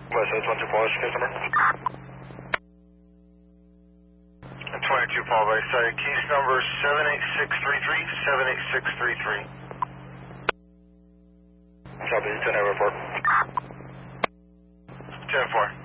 West 124, what's your case number? 22 Paul Bay, sorry, case number 78633, 78633. Copy, 10 report. 10-4.